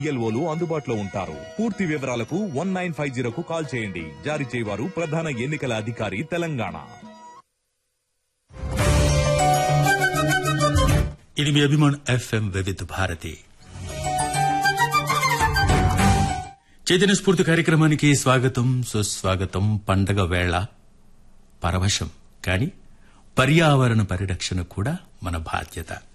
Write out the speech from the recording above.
ఎల్ఓలు అందుబాటులో ఉంటారు. పూర్తి వివరాలకు 1950కు కాల్ చేయండి. జారీ చేయవారు ప్రధాన ఎన్నికల అధికారి తెలంగాణ. ఇది మీ అభిమాన్ ఎఫ్ఎం వివిధ భారతి చైతన్య స్ఫూర్తి కార్యక్రమానికి స్వాగతం సుస్వాగతం. పండగ వేళ పరవశం, కానీ పర్యావరణ పరిరక్షణ కూడా మన బాధ్యత.